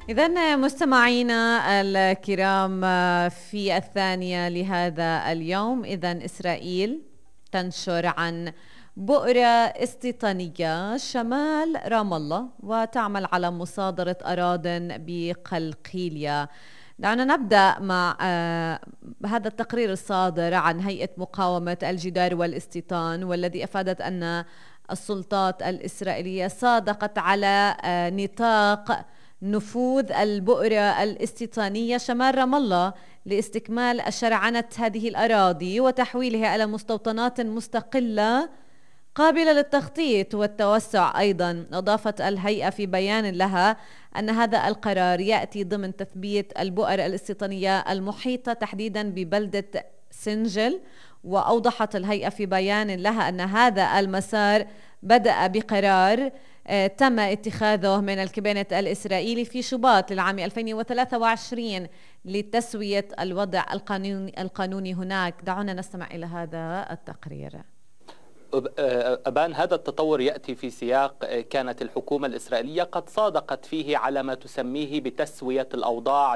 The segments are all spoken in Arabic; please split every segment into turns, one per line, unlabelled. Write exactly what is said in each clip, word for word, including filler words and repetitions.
إذن مستمعينا الكرام، في الثانية لهذا اليوم إذن إسرائيل تنشر عن بؤرة استيطانية شمال رام الله وتعمل على مصادرة أراضٍ بقلقيلية. دعنا نبدأ مع آه هذا التقرير الصادر عن هيئة مقاومة الجدار والاستيطان، والذي أفادت أن السلطات الإسرائيلية صادقت على آه نطاق نفوذ البؤرة الاستيطانية شمال رام الله لاستكمال شرعنة هذه الأراضي وتحويلها إلى مستوطنات مستقلة قابلة للتخطيط والتوسع. أيضا أضافت الهيئة في بيان لها أن هذا القرار يأتي ضمن تثبيت البؤر الاستيطانية المحيطة تحديدا ببلدة سنجل. وأوضحت الهيئة في بيان لها أن هذا المسار بدأ بقرار تم اتخاذه من الكابينت الإسرائيلي في شباط للعام ألفين وثلاثة وعشرين لتسوية الوضع القانوني, القانوني هناك. دعونا نستمع إلى هذا التقرير.
أبان هذا التطور يأتي في سياق كانت الحكومة الإسرائيلية قد صادقت فيه على ما تسميه بتسوية الأوضاع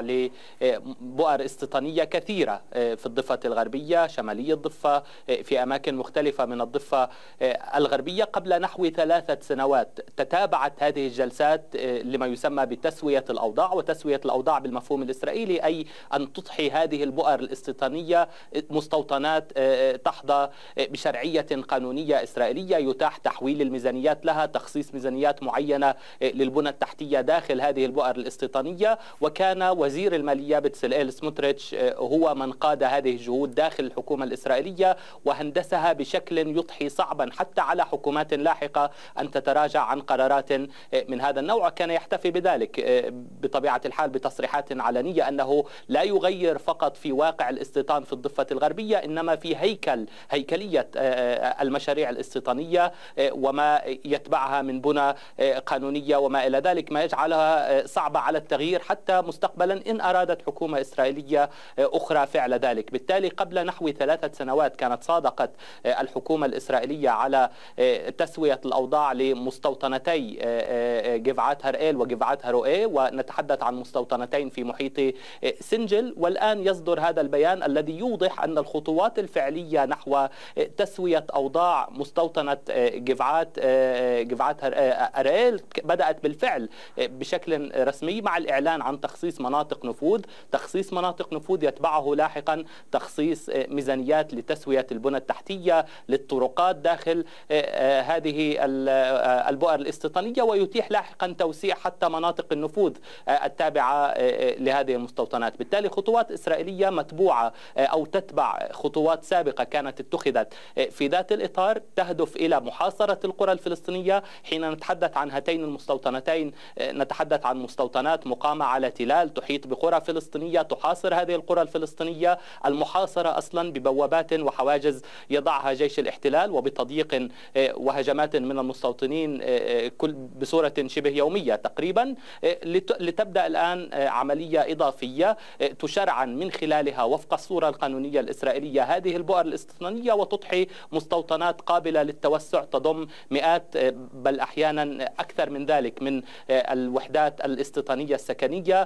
لبؤر استيطانية كثيرة في الضفة الغربية، شمالية الضفة، في أماكن مختلفة من الضفة الغربية. قبل نحو ثلاثة سنوات تتابعت هذه الجلسات لما يسمى بتسوية الأوضاع، وتسوية الأوضاع بالمفهوم الإسرائيلي أي أن تضحي هذه البؤر الاستيطانية مستوطنات تحظى بشرعية قانونية إسرائيلية، يتاح تحويل الميزانيات لها، تخصيص ميزانيات معينة للبنى التحتية داخل هذه البؤر الاستيطانية. وكان وزير المالية بتسلئيل سموتريتش هو من قاد هذه الجهود داخل الحكومة الإسرائيلية وهندسها بشكل يضحي صعبا حتى على حكومات لاحقة أن تتراجع عن قرارات من هذا النوع. كان يحتفي بذلك بطبيعة الحال بتصريحات علنية أنه لا يغير فقط في واقع الاستيطان في الضفة الغربية، إنما في هيكل هيكلية المشاريع الاستيطانية وما يتبعها من بنى قانونية وما إلى ذلك، ما يجعلها صعبة على التغيير حتى مستقبلا إن أرادت حكومة إسرائيلية أخرى فعل ذلك. بالتالي قبل نحو ثلاثة سنوات كانت صادقت الحكومة الإسرائيلية على تسوية الأوضاع لمستوطنتي جفعات هرئيل وجفعات هروئي، ونتحدث عن مستوطنتين في محيط سنجل. والآن يصدر هذا البيان الذي يوضح أن الخطوات الفعلية نحو تسوية أوضاع مستوطنة جفعات جفعات هرئيل بدأت بالفعل بشكل رسمي مع الإعلان عن تخصيص مناطق نفوذ، تخصيص مناطق نفوذ يتبعه لاحقا تخصيص ميزانيات لتسوية البنى التحتية للطرقات داخل هذه البؤر الاستيطانية، ويتيح لاحقا توسيع حتى مناطق النفوذ التابعة لهذه المستوطنات. بالتالي خطوات إسرائيلية متبوعة أو تتبع خطوات سابقة كانت اتخذت في ذات الإطار تهدف إلى محاصرة القرى الفلسطينية. حين نتحدث عن هاتين المستوطنتين نتحدث عن مستوطنات مقامة على تلال تحيط بقرى فلسطينية تحاصر هذه القرى الفلسطينية، المحاصرة أصلا ببوابات وحواجز يضعها جيش الاحتلال وبتضييق وهجمات من المستوطنين كل بصورة شبه يومية تقريبا، لتبدأ الآن عملية إضافية تشرعن من خلالها وفق الصورة القانونية الإسرائيلية هذه البؤر الاستيطانية وتضحي مستوطنات قابلة للتوسع تضم مئات بل أحيانا أكثر من ذلك من الوحدات الاستيطانية السكنية.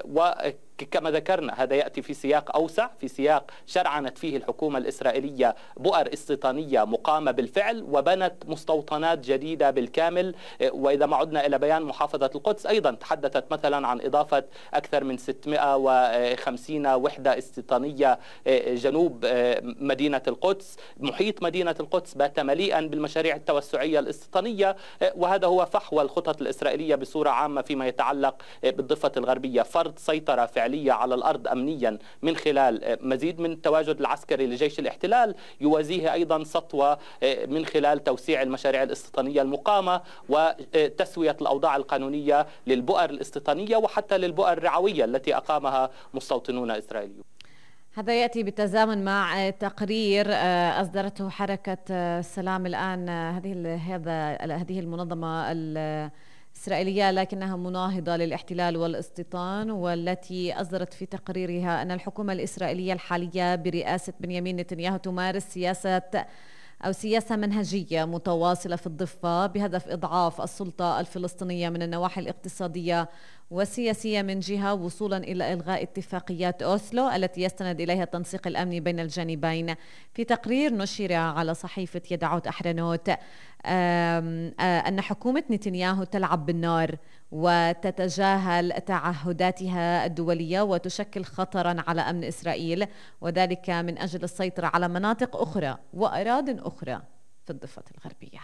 وكما ذكرنا هذا يأتي في سياق أوسع، في سياق شرعنت فيه الحكومة الإسرائيلية بؤر استيطانية مقامة بالفعل وبنت مستوطنات جديدة بالكامل. وإذا ما عدنا إلى بيان محافظة القدس أيضا تحدثت مثلا عن إضافة أكثر من ستمئة وخمسين وحدة استيطانية جنوب مدينة القدس. محيط مدينة القدس بات مليئا بالمشاريع التوسعية الاستيطانية، وهذا هو فحوى الخطط الإسرائيلية بصورة عامة فيما يتعلق بالضفة الغربية، فرض سيطرة فعلية على الأرض أمنيا من خلال مزيد من التواجد العسكري لجيش الاحتلال، يوازيه أيضا سطوة من خلال توسيع المشاريع الاستيطانية المقامة وتسوية الأوضاع القانونية للبؤر الاستيطانية وحتى للبؤر الرعوية التي أقامها مستوطنون إسرائيليون.
هذا يأتي بالتزامن مع تقرير أصدرته حركة سلام الآن. هذه هذا هذه المنظمة الإسرائيلية لكنها مناهضة للاحتلال والاستيطان، والتي أصدرت في تقريرها أن الحكومة الإسرائيلية الحالية برئاسة بنيامين نتنياهو تمارس سياسة أو سياسة منهجية متواصلة في الضفة بهدف إضعاف السلطة الفلسطينية من النواحي الاقتصادية والسياسية من جهة، وصولا إلى إلغاء اتفاقيات أوسلو التي يستند إليها التنسيق الأمني بين الجانبين. في تقرير نشر على صحيفة يدعوت أحرنوت أن حكومة نتنياهو تلعب بالنار وتتجاهل تعهداتها الدولية وتشكل خطرا على أمن إسرائيل، وذلك من أجل السيطرة على مناطق أخرى وأراضٍ أخرى في الضفة الغربية.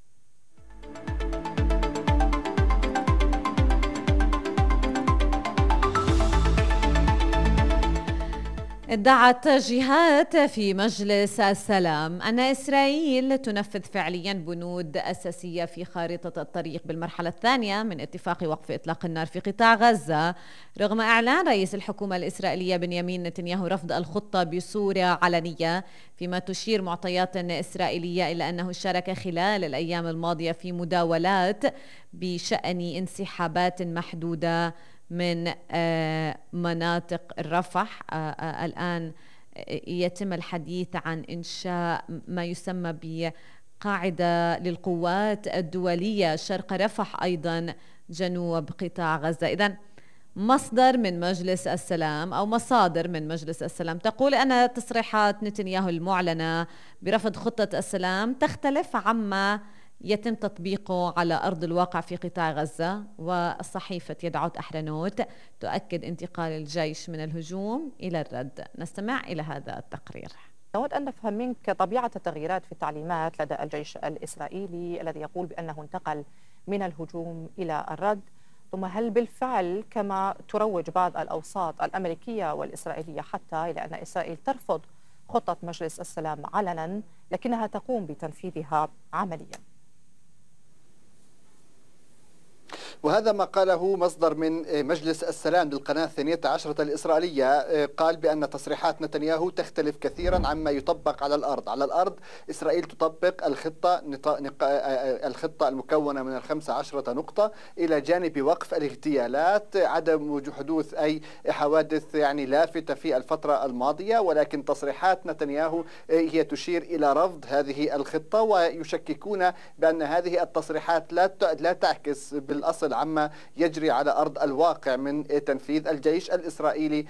ادعت جهات في مجلس السلام أن إسرائيل تنفذ فعليا بنود أساسية في خارطة الطريق بالمرحلة الثانية من اتفاق وقف إطلاق النار في قطاع غزة، رغم إعلان رئيس الحكومة الإسرائيلية بنيامين نتنياهو رفض الخطة بصورة علنية، فيما تشير معطيات إسرائيلية إلى أنه شارك خلال الأيام الماضية في مداولات بشأن انسحابات محدودة من مناطق رفح. الآن يتم الحديث عن إنشاء ما يسمى بقاعدة للقوات الدولية شرق رفح أيضا جنوب قطاع غزة. إذن مصدر من مجلس السلام أو مصادر من مجلس السلام تقول أن تصريحات نتنياهو المعلنة برفض خطة السلام تختلف عما يتم تطبيقه على أرض الواقع في قطاع غزة. والصحيفة يدعوت أحرنوت تؤكد انتقال الجيش من الهجوم إلى الرد. نستمع إلى هذا التقرير.
نود أن نفهم منك طبيعة التغييرات في التعليمات لدى الجيش الإسرائيلي الذي يقول بأنه انتقل من الهجوم إلى الرد، ثم هل بالفعل كما تروج بعض الأوساط الأمريكية والإسرائيلية حتى إلى أن إسرائيل ترفض خطة مجلس السلام علنا لكنها تقوم بتنفيذها عمليا؟
وهذا ما قاله مصدر من مجلس السلام للقناة الثانية عشرة الإسرائيلية، قال بأن تصريحات نتنياهو تختلف كثيرا عما يطبق على الأرض. على الأرض إسرائيل تطبق الخطة الخطة المكونة من الخمسة عشرة نقطة إلى جانب وقف الاغتيالات، عدم حدوث أي حوادث يعني لافتة في الفترة الماضية، ولكن تصريحات نتنياهو هي تشير إلى رفض هذه الخطة، ويشككون بأن هذه التصريحات لا لا تعكس بالأصل عما يجري على أرض الواقع من تنفيذ الجيش الإسرائيلي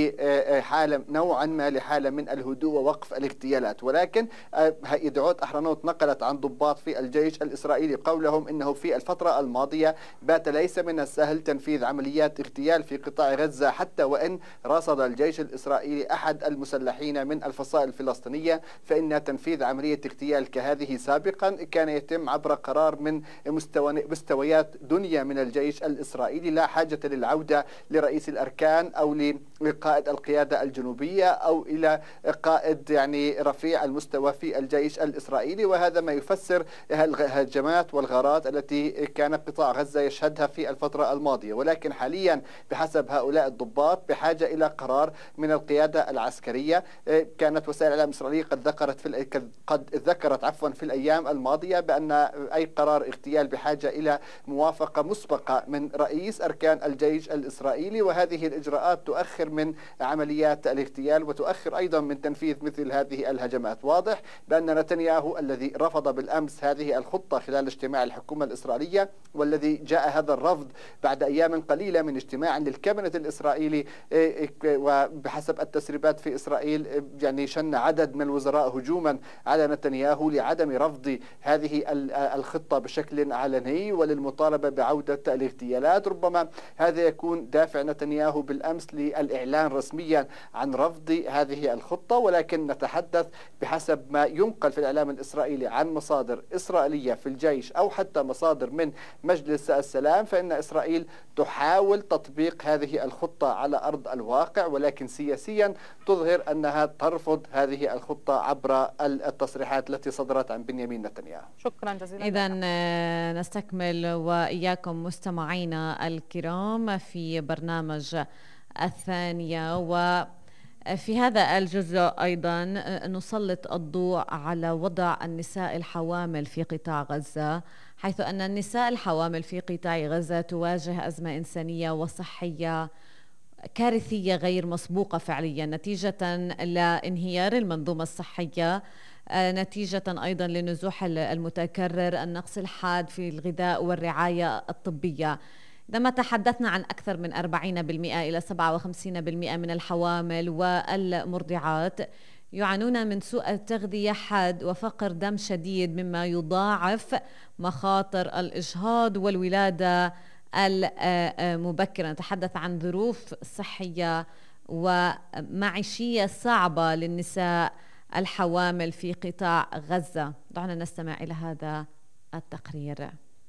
لحالة نوعا ما لحالة من الهدوء ووقف الاغتيالات. ولكن يدعوت أحرنوت نقلت عن ضباط في الجيش الإسرائيلي قولهم إنه في الفترة الماضية بات ليس من السهل تنفيذ عمليات اغتيال في قطاع غزة، حتى وإن رصد الجيش الإسرائيلي أحد المسلحين من الفصائل الفلسطينية، فإن تنفيذ عملية اغتيال كهذه سابقا كان يتم عبر قرار من مستويات دنيا من الجيش الإسرائيلي، لا حاجة للعودة لرئيس الأركان أو لقائد القيادة الجنوبية أو إلى قائد يعني رفيع المستوى في الجيش الإسرائيلي. وهذا ما يفسر الهجمات والغارات التي كان قطاع غزة يشهدها في الفترة الماضية. ولكن حاليا بحسب هؤلاء الضباط بحاجة إلى قرار من القيادة العسكرية. كانت وسائل الإعلام الإسرائيلية قد ذكرت في قد ذكرت عفوا في الأيام الماضية بأن أي قرار اغتيال بحاجة إلى موافقة مسبقة من رئيس أركان الجيش الإسرائيلي، وهذه الإجراءات تؤخر من عمليات الاغتيال وتؤخر أيضا من تنفيذ مثل هذه الهجمات. واضح بأن نتنياهو الذي رفض بالأمس هذه الخطة خلال اجتماع الحكومة الإسرائيلية، والذي جاء هذا الرفض بعد أيام قليلة من اجتماع للكابينت الإسرائيلي، وبحسب التسريبات في إسرائيل يعني شن عدد من الوزراء هجوما على نتنياهو لعدم رفض هذه الخطة بشكل علني وللمطالبة بعودة الاغتيالات. ربما هذا يكون دافع نتنياهو بالأمس للإعلان رسميا عن رفض هذه الخطة. ولكن نتحدث بحسب ما ينقل في الإعلام الإسرائيلي عن مصادر إسرائيلية في الجيش أو حتى مصادر من مجلس السلام، فإن إسرائيل تحاول تطبيق هذه الخطة على أرض الواقع، ولكن سياسيا تظهر أنها ترفض هذه الخطة عبر التصريحات التي صدرت عن بنيامين نتنياهو.
شكرا جزيلا.
إذن نستكمل وإياكم مستمعينا الكرام في برنامج الثانية، وفي هذا الجزء أيضا نسلط الضوء على وضع النساء الحوامل في قطاع غزة، حيث أن النساء الحوامل في قطاع غزة تواجه أزمة إنسانية وصحية كارثية غير مسبوقة فعليا نتيجة لانهيار المنظومة الصحية نتيجة أيضا للنزوح المتكرر، النقص الحاد في الغذاء والرعاية الطبية. عندما تحدثنا عن أكثر من أربعين بالمئة إلى سبعة وخمسين بالمئة من الحوامل والمرضعات يعانون من سوء التغذية حاد وفقر دم شديد، مما يضاعف مخاطر الإجهاض والولادة المبكرة. نتحدث عن ظروف صحية ومعيشية صعبة للنساء الحوامل في قطاع غزة. دعونا نستمع إلى هذا التقرير.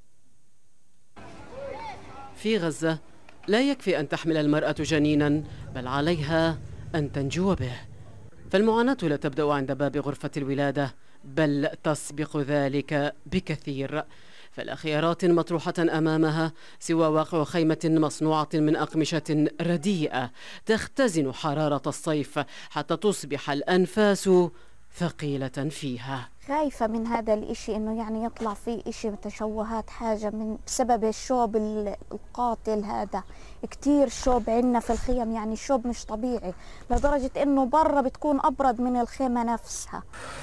في غزة لا يكفي أن تحمل المرأة جنينا، بل عليها أن تنجو به. فالمعاناة لا تبدأ عند باب غرفة الولادة، بل تسبق ذلك بكثير. فلا خيارات مطروحة أمامها سوى واقع خيمة مصنوعة من أقمشة رديئة تختزن حرارة الصيف حتى تصبح الأنفاس ثقيلة فيها.
خايفة من هذا الإشي، إنه يعني يطلع فيه إشي تشوهات حاجة من بسبب الشوب القاتل هذا. كتير شوب عندنا في الخيم، يعني الشوب مش طبيعي لدرجة إنه برا بتكون أبرد من الخيمة نفسها.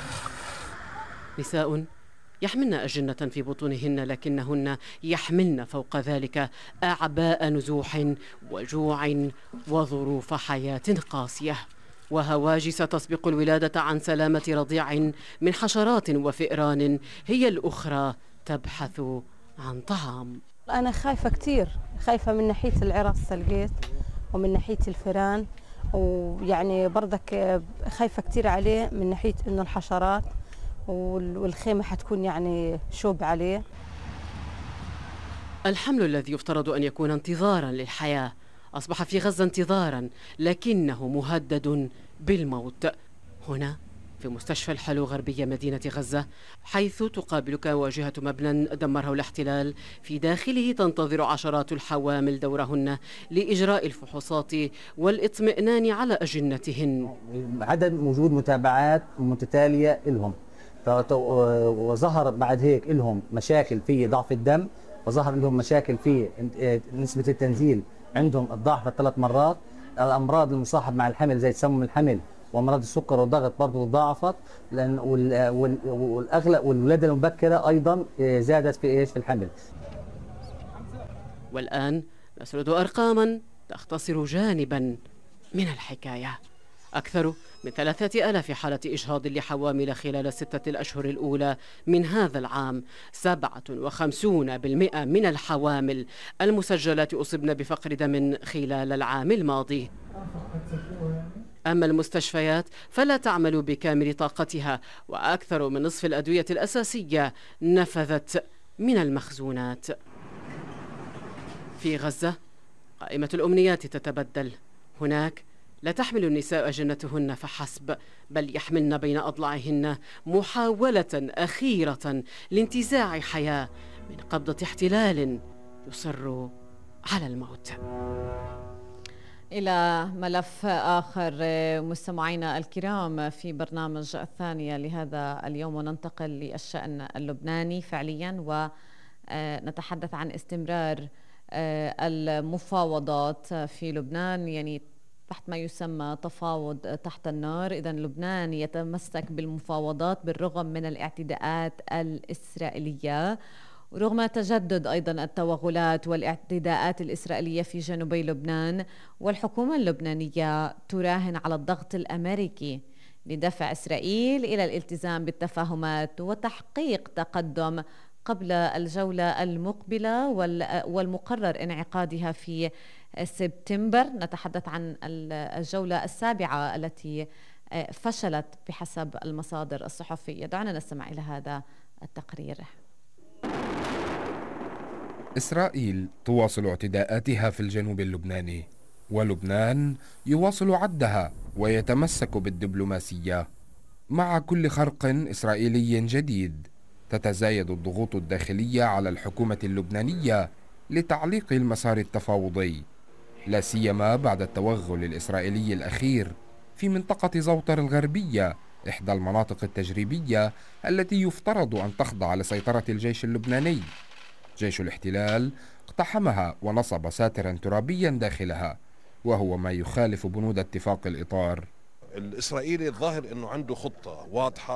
نساء يحملن أجنة في بطونهن، لكنهن يحملن فوق ذلك أعباء نزوح وجوع وظروف حياة قاسية، وهواجس تسبق الولادة عن سلامة رضيع من حشرات وفئران هي الأخرى تبحث عن طعام.
أنا خايفة كتير، خايفة من ناحية العرس سلقيت ومن ناحية الفئران، ويعني برضك خايفة كتير عليه من ناحية إنه الحشرات، والخيمة حتكون يعني شوب عليه.
الحمل الذي يفترض أن يكون انتظارا للحياة أصبح في غزة انتظارا، لكنه مهدد بالموت. هنا في مستشفى الحلو غربية مدينة غزة، حيث تقابلك واجهة مبنى دمره الاحتلال في داخله تنتظر عشرات الحوامل دورهن لإجراء الفحوصات والإطمئنان على أجنتهن.
عدم وجود متابعات متتالية لهم، وظهر بعد هيك لهم مشاكل في ضعف الدم، وظهر لهم مشاكل في نسبة التنزيل عندهم الضعف ثلاث مرات. الأمراض المصاحبة مع الحمل زي تسمم الحمل وأمراض السكر والضغط برضه ضاعفت، لأن والأغلب والولادة المبكرة أيضا زادت في إيش في الحمل.
والآن نسرد أرقاما تختصر جانبا من الحكاية. أكثر من ثلاثة آلاف حالة إجهاض لحوامل خلال الستة الأشهر الأولى من هذا العام. سبعة وخمسين بالمئة من الحوامل المسجلات أصبن بفقر دم خلال العام الماضي. أما المستشفيات فلا تعمل بكامل طاقتها، وأكثر من نصف الأدوية الأساسية نفذت من المخزونات. في غزة قائمة الأمنيات تتبدل. هناك لا تحمل النساء أجنتهن فحسب، بل يحملن بين أضلاعهن محاولة أخيرة لانتزاع حياة من قبضة احتلال يصر على الموت.
إلى ملف آخر مستمعينا الكرام في برنامج الثانية لهذا اليوم، وننتقل للشأن اللبناني فعليا، ونتحدث عن استمرار المفاوضات في لبنان، يعني تحت ما يسمى تفاوض تحت النار. إذن لبنان يتمسك بالمفاوضات بالرغم من الاعتداءات الإسرائيلية، ورغم تجدد أيضا التوغلات والاعتداءات الإسرائيلية في جنوبي لبنان. والحكومة اللبنانية تراهن على الضغط الأمريكي لدفع إسرائيل إلى الالتزام بالتفاهمات وتحقيق تقدم قبل الجولة المقبلة والمقرر انعقادها في سبتمبر. نتحدث عن الجولة السابعة التي فشلت بحسب المصادر الصحفية. دعنا نستمع إلى هذا التقرير.
إسرائيل تواصل اعتداءاتها في الجنوب اللبناني، ولبنان يواصل عدها ويتمسك بالدبلوماسية. مع كل خرق إسرائيلي جديد تتزايد الضغوط الداخلية على الحكومة اللبنانية لتعليق المسار التفاوضي، لا سيما بعد التوغل الإسرائيلي الأخير في منطقة زوطر الغربية، إحدى المناطق التجريبية التي يفترض أن تخضع لسيطرة الجيش اللبناني. جيش الاحتلال اقتحمها ونصب ساترا ترابيا داخلها، وهو ما يخالف بنود اتفاق الإطار.
الإسرائيلي الظاهر أنه عنده خطة واضحة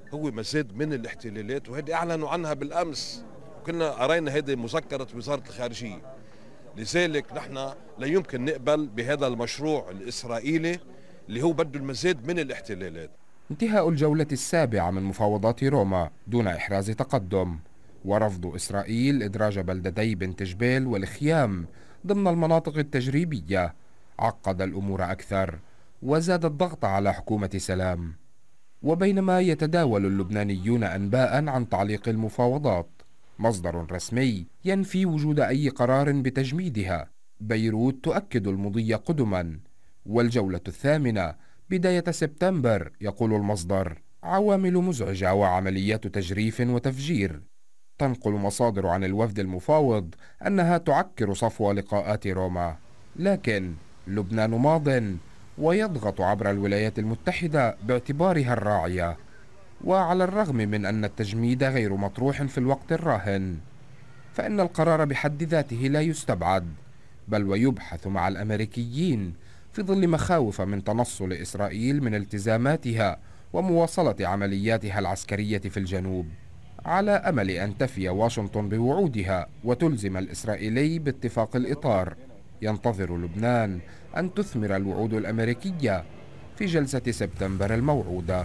هو مزيد من الاحتلالات، وهذه أعلنوا عنها بالأمس، كنا قرينا هذه مذكرة وزارة الخارجية. لذلك نحن لا يمكن نقبل بهذا المشروع الإسرائيلي اللي هو بده المزيد من الاحتلالات.
انتهاء الجولة السابعة من مفاوضات روما دون إحراز تقدم، ورفض إسرائيل إدراج بلدتي بنت جبيل والخيام ضمن المناطق التجريبية عقد الأمور أكثر وزاد الضغط على حكومة سلام. وبينما يتداول اللبنانيون أنباء عن تعليق المفاوضات، مصدر رسمي ينفي وجود أي قرار بتجميدها. بيروت تؤكد المضي قدما، والجولة الثامنة بداية سبتمبر، يقول المصدر، عوامل مزعجة وعمليات تجريف وتفجير. تنقل مصادر عن الوفد المفاوض أنها تعكر صفو لقاءات روما، لكن لبنان ماض ويضغط عبر الولايات المتحدة باعتبارها الراعية. وعلى الرغم من أن التجميد غير مطروح في الوقت الراهن، فإن القرار بحد ذاته لا يستبعد، بل ويبحث مع الأمريكيين في ظل مخاوف من تنصل إسرائيل من التزاماتها ومواصلة عملياتها العسكرية في الجنوب، على أمل أن تفي واشنطن بوعودها وتلزم الإسرائيلي باتفاق الإطار. ينتظر لبنان أن تثمر الوعود الأمريكية في جلسة سبتمبر الموعودة.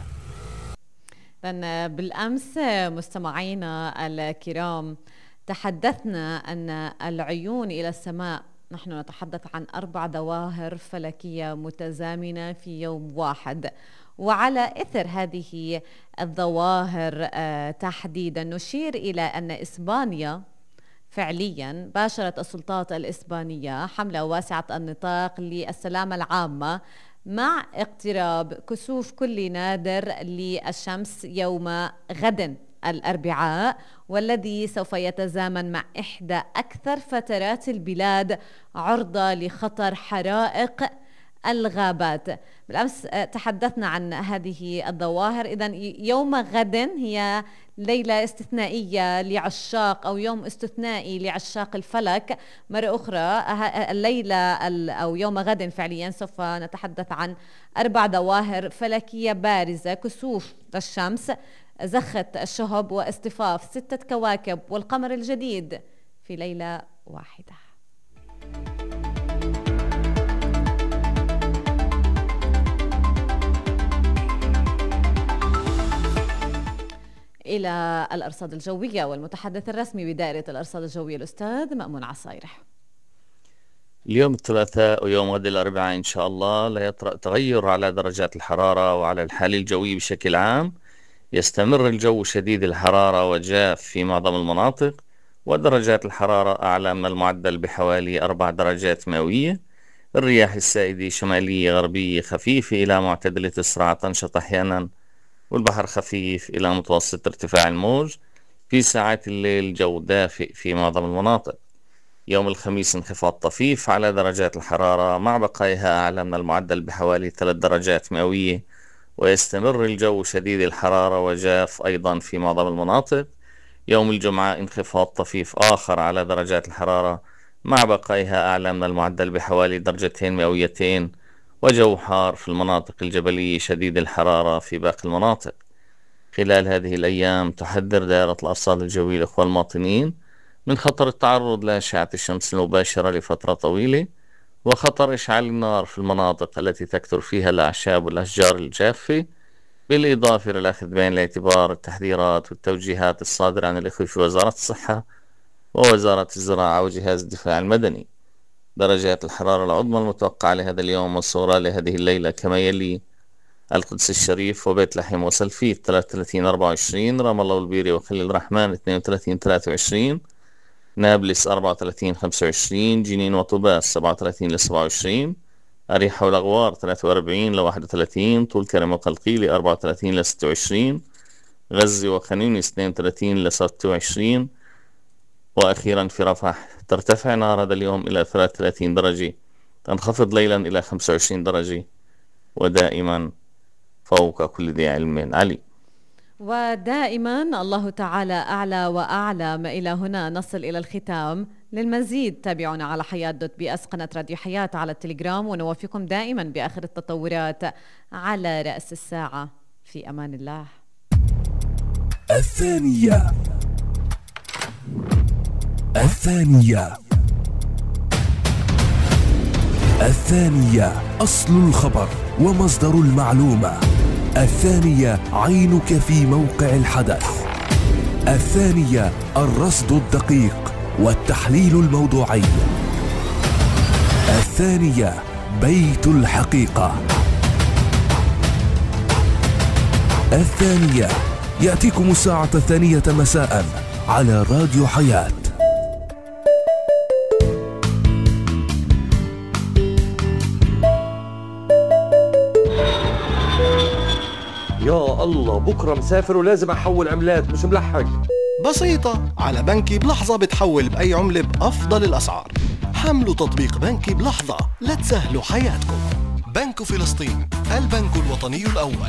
بالأمس مستمعينا الكرام تحدثنا أن العيون إلى السماء، نحن نتحدث عن أربع ظواهر فلكية متزامنة في يوم واحد، وعلى إثر هذه الظواهر تحديدا نشير إلى أن إسبانيا فعليا باشرت السلطات الإسبانية حملة واسعة النطاق للسلامة العامة مع اقتراب كسوف كل نادر للشمس يوم غد الأربعاء، والذي سوف يتزامن مع إحدى أكثر فترات البلاد عرضة لخطر حرائق الغابات. بالأمس تحدثنا عن هذه الظواهر. إذن يوم غد هي ليلة استثنائية لعشاق أو يوم استثنائي لعشاق الفلك. مرة أخرى الليلة أو يوم غد فعليا سوف نتحدث عن أربع ظواهر فلكية بارزة: كسوف الشمس، زخة الشهب، واصطفاف ستة كواكب والقمر الجديد في ليلة واحدة. إلى الأرصاد الجوية والمتحدث الرسمي بدائرة الأرصاد الجوية الأستاذ مأمون عصايرح.
اليوم الثلاثاء ويوم غد الأربعاء إن شاء الله لا يطرأ تغير على درجات الحرارة وعلى الحالة الجوية بشكل عام. يستمر الجو شديد الحرارة وجاف في معظم المناطق، ودرجات الحرارة أعلى من المعدل بحوالي أربع درجات مئوية. الرياح السائدة شمالية غربية خفيفة إلى معتدلة السرعة تنشط أحيانا، والبحر خفيف إلى متوسط ارتفاع الموج. في ساعات الليل الجو دافئ في معظم المناطق. يوم الخميس انخفاض طفيف على درجات الحرارة مع بقائها أعلى من المعدل بحوالي ثلاث درجات مئوية، ويستمر الجو شديد الحرارة وجاف أيضا في معظم المناطق. يوم الجمعة انخفاض طفيف آخر على درجات الحرارة مع بقائها أعلى من المعدل بحوالي درجتين مئويتين، وجو حار في المناطق الجبلية شديد الحرارة في باقي المناطق. خلال هذه الأيام تحذر دائرة الأرصاد الجوية الأخوة المواطنين من خطر التعرض لأشعة الشمس المباشرة لفترة طويلة، وخطر إشعال النار في المناطق التي تكثر فيها الأعشاب والأشجار الجافة، بالإضافة إلى الأخذ بعين الاعتبار التحذيرات والتوجيهات الصادرة عن الإخوة في وزارة الصحة ووزارة الزراعة وجهاز الدفاع المدني. درجات الحرارة العظمى المتوقعة لهذا اليوم والصغرى لهذه الليلة كما يلي: القدس الشريف وبيت لحم وسلفيف ثلاثة وثلاثين أربعة وعشرين، رام الله والبيري وخليل الرحمن اثنين وثلاثين ثلاثة وعشرين، نابلس أربعة وثلاثين خمسة وعشرين، جنين وطوباس سبعة وثلاثين ل سبعة وعشرين، أريحة والأغوار ثلاثة وأربعين ل واحد وثلاثين، طول كرم وقلقيلة أربعة وثلاثين ل ستة وعشرين، غزة وخانيونيس اثنين وثلاثين ل ستة وعشرين، وأخيرا في رفح ترتفع نار هذا اليوم إلى ثلاثة وثلاثين درجة، تنخفض ليلا إلى خمسة وعشرين درجة، ودائما فوق كل ذي علم علي.
ودائما الله تعالى أعلى وأعلم. إلى هنا نصل إلى الختام. للمزيد تابعونا على حياة دوت بي اس قناة راديو حياة على التليجرام، ونوافيكم دائما بآخر التطورات على رأس الساعة. في أمان الله.
الثانية الثانية الثانية أصل الخبر ومصدر المعلومة. الثانية عينك في موقع الحدث. الثانية الرصد الدقيق والتحليل الموضوعي. الثانية بيت الحقيقة. الثانية يأتيكم الساعة الثانية مساء على راديو حياة.
يا الله بكرة مسافر ولازم أحول عملات، مش ملحق.
بسيطة، على بنكي بلحظة بتحول بأي عملة بأفضل الأسعار. حملوا تطبيق بنكي بلحظة لتسهلوا حياتكم. بنك فلسطين، البنك الوطني الأول.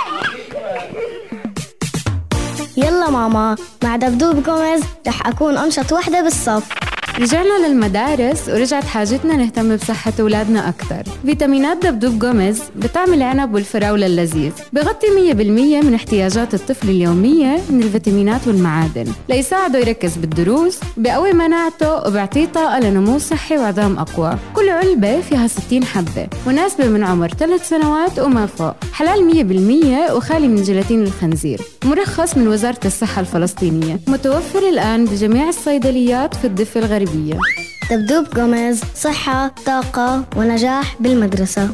يلا ماما، مع دبدوب جوميز رح أكون أنشط وحدة بالصف.
رجعنا للمدارس ورجعت حاجتنا نهتم بصحة أولادنا أكثر. فيتامينات دبدوب جوميز بتعمل العنب والفراولة اللذيذ، بغطي مية بالمية من احتياجات الطفل اليومية من الفيتامينات والمعادن ليساعده يركز بالدروس، بقوي مناعته وبيعطيه طاقة لنمو صحي وعظام أقوى. كل علبة فيها ستين حبة، مناسبة من عمر ثلاث سنوات وما فوق، حلال مية بالمية وخالي من جيلاتين الخنزير، مرخص من وزارة الصحة الفلسطينية، متوفر الآن بجميع الصيدليات في الضفة الغربية.
دبدوب جوميز، صحة، طاقة ونجاح بالمدرسة.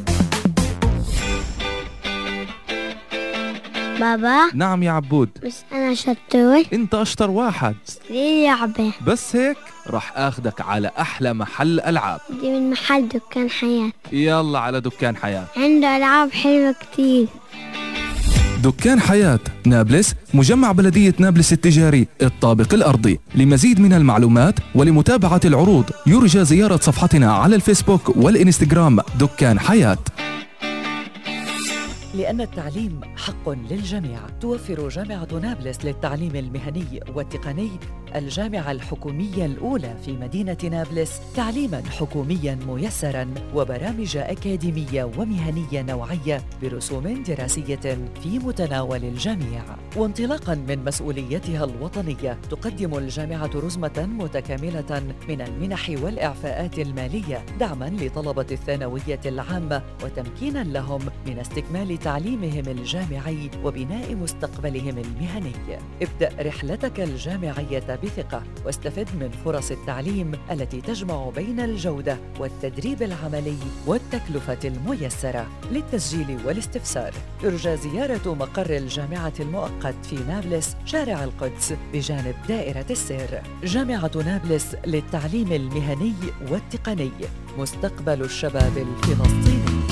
بابا.
نعم يا عبود.
بس أنا شطور.
أنت أشطر واحد.
ليه لعبة؟
بس هيك رح أخدك على أحلى محل ألعاب.
دي من محل دكان حياة.
يلا على دكان حياة،
عنده ألعاب حلوة كتير.
دكان حياة نابلس، مجمع بلدية نابلس التجاري الطابق الأرضي. لمزيد من المعلومات ولمتابعة العروض يرجى زيارة صفحتنا على الفيسبوك والإنستغرام دكان حياة.
لأن التعليم حق للجميع، توفر جامعة نابلس للتعليم المهني والتقني الجامعة الحكومية الأولى في مدينة نابلس تعليماً حكومياً ميسراً وبرامج أكاديمية ومهنية نوعية برسوم دراسية في متناول الجميع. وانطلاقاً من مسؤوليتها الوطنية تقدم الجامعة رزمة متكاملة من المنح والإعفاءات المالية دعماً لطلبة الثانوية العامة وتمكيناً لهم من استكمال تعليمهم الجامعي وبناء مستقبلهم المهني. ابدأ رحلتك الجامعية بثقة واستفد من فرص التعليم التي تجمع بين الجودة والتدريب العملي والتكلفة الميسرة. للتسجيل والاستفسار يرجى زيارة مقر الجامعة المؤقت في نابلس شارع القدس بجانب دائرة السير. جامعة نابلس للتعليم المهني والتقني، مستقبل الشباب الفلسطيني.